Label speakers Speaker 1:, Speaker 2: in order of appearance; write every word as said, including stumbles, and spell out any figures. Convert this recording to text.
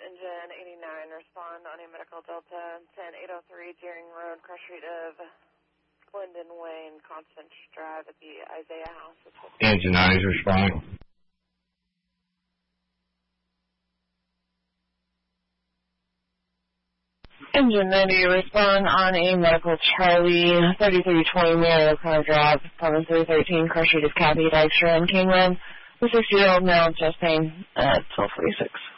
Speaker 1: Engine eighty-nine, respond on a medical Delta ten eight oh three Deering Road, cross street of Glendon Way and Constant Drive at the Isaiah House.
Speaker 2: Engine nine is responding.
Speaker 3: Engine ninety, respond on a medical Charlie thirty-three twenty Mario Car Drive, apartment three thirteen, cross street of Kathy Dykstra and Kingland, the sixty-year-old male chest pain at twelve forty-six.